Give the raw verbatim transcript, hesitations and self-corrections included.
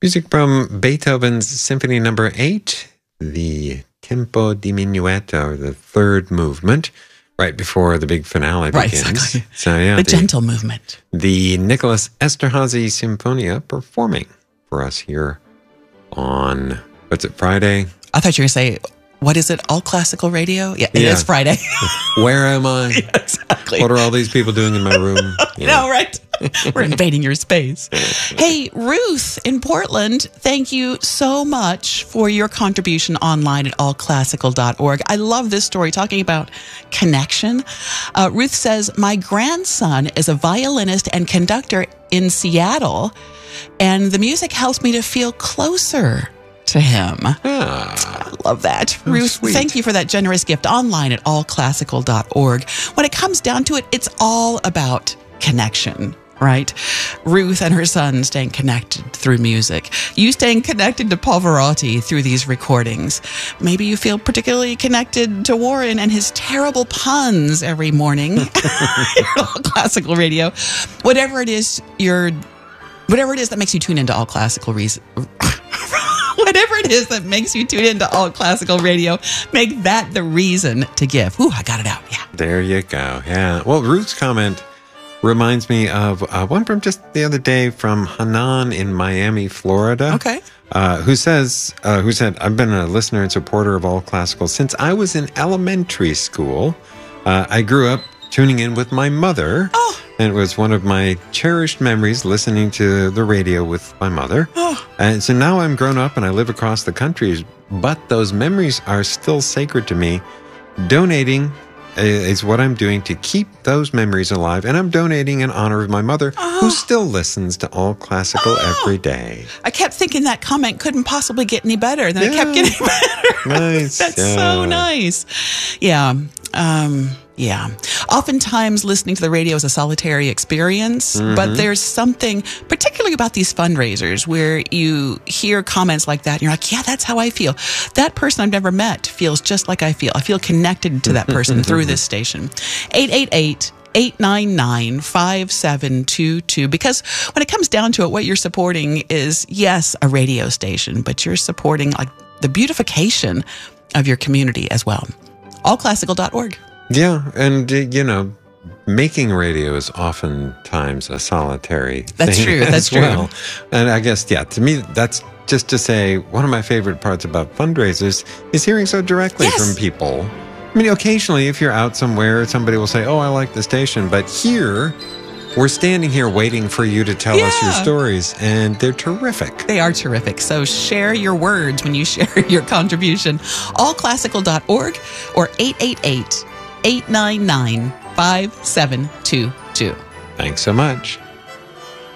Music from Beethoven's Symphony Number Eight, the Tempo Diminuito, or the third movement, right before the big finale right, begins. Exactly. So yeah, the, the gentle movement. The Nicholas Esterhazy Symphonia performing for us here on, what's it, Friday? I thought you were going to say, what is it, All Classical Radio? Yeah, it Yeah. is Friday. Where am I? Yeah, exactly. What are all these people doing in my room? Yeah. No, right? We're invading your space. Hey, Ruth in Portland, thank you so much for your contribution online at all classical dot org. I love this story talking about connection. Uh, Ruth says, my grandson is a violinist and conductor in Seattle, and the music helps me to feel closer to him. Ah, I love that. oh, Ruth, sweet. Thank you for that generous gift online at all classical dot org. When it comes down to it, it's all about connection, right? Ruth and her son staying connected through music. You staying connected to Pavarotti through these recordings. Maybe you feel particularly connected to Warren and his terrible puns every morning at All Classical Radio. Whatever it is, you're, whatever it is that makes you tune into All Classical Reason. Whatever it is that makes you tune into All Classical Radio, make that the reason to give. Ooh, I got it out. Yeah. there you go. Yeah. Well, Ruth's comment reminds me of uh, one from just the other day from Hanan in Miami, Florida. Okay. Uh, who says, uh, who said, I've been a listener and supporter of All Classical since I was in elementary school. Uh, I grew up tuning in with my mother. Oh. And it was one of my cherished memories listening to the radio with my mother. Oh. And so now I'm grown up and I live across the country, but those memories are still sacred to me. Donating is what I'm doing to keep those memories alive. And I'm donating in honor of my mother, Oh. who still listens to All Classical Oh. every day. I kept thinking that comment couldn't possibly get any better. And then it kept Yeah. getting better. Nice. That's Yeah. so nice. Yeah. Um, yeah. Oftentimes listening to the radio is a solitary experience, Mm-hmm. but there's something particularly about these fundraisers where you hear comments like that and you're like, yeah, that's how I feel. That person I've never met feels just like I feel. I feel connected to that person through this station. eight eight eight, eight nine nine, five seven two two. Because when it comes down to it, what you're supporting is, yes, a radio station, but you're supporting like the beautification of your community as well. all classical dot org. Yeah, and, uh, you know, making radio is oftentimes a solitary That's thing true, that's as true. well. And I guess, yeah, to me, that's just to say one of my favorite parts about fundraisers is hearing so directly Yes. from people. I mean, occasionally, if you're out somewhere, somebody will say, oh, I like the station. But here, we're standing here waiting for you to tell us your Yeah. stories, and they're terrific. They are terrific. So share your words when you share your contribution. all classical dot org or eight eight eight, eight nine nine, five seven two two. Thanks so much.